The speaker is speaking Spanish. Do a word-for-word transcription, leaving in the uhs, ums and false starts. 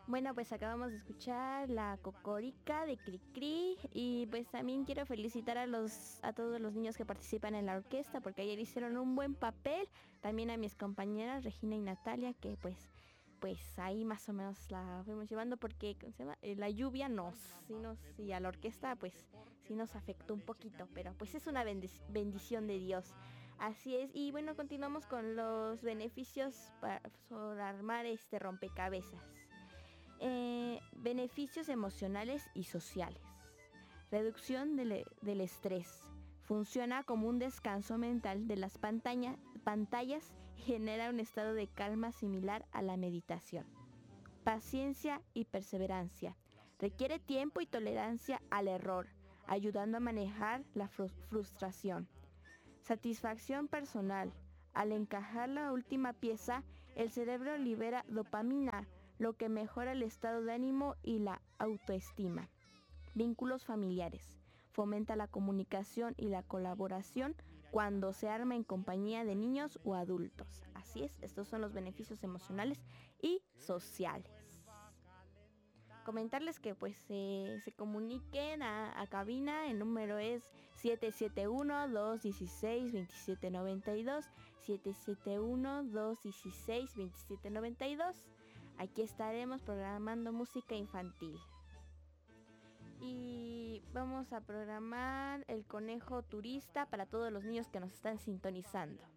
Bueno, pues acabamos de escuchar la Cocorica de Cricri y pues también quiero felicitar a los a todos los niños que participan en la orquesta porque ayer hicieron un buen papel. También a mis compañeras Regina y Natalia que pues pues ahí más o menos la fuimos llevando porque ¿cómo se llama? Eh, la lluvia nos sí nos y a la orquesta pues sí nos afectó un poquito, pero pues es una bendic- bendición de Dios. Así es, y bueno, continuamos con los beneficios para, por armar este rompecabezas. Eh, beneficios emocionales y sociales. Reducción del, e- del estrés. Funciona como un descanso mental de las pantalla- pantallas y genera un estado de calma similar a la meditación. Paciencia y perseverancia. Requiere tiempo y tolerancia al error, ayudando a manejar la fru- frustración. Satisfacción personal. Al encajar la última pieza, el cerebro libera dopamina, lo que mejora el estado de ánimo y la autoestima. Vínculos familiares. Fomenta la comunicación y la colaboración cuando se arma en compañía de niños o adultos. Así es, estos son los beneficios emocionales y sociales. Comentarles que pues eh, se comuniquen a, a cabina, el número es siete siete uno, dos uno seis, dos siete nueve dos, siete siete uno, dos uno seis, dos siete nueve dos. Aquí estaremos programando música infantil. Y vamos a programar el conejo turista para todos los niños que nos están sintonizando.